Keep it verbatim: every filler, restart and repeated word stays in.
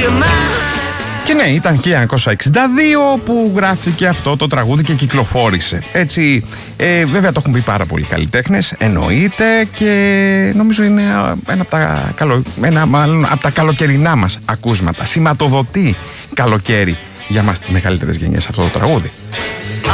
Και ναι, ήταν χίλια εννιακόσια εξήντα δύο που γράφτηκε αυτό το τραγούδι και κυκλοφόρησε. Έτσι, ε, βέβαια το έχουν πει πάρα πολλοί καλλιτέχνες, εννοείται, και νομίζω είναι ένα από τα, καλο, ένα, μάλλον, από τα καλοκαιρινά μας ακούσματα. Σηματοδοτεί καλοκαίρι για μας τις μεγαλύτερες γενιές αυτό το τραγούδι.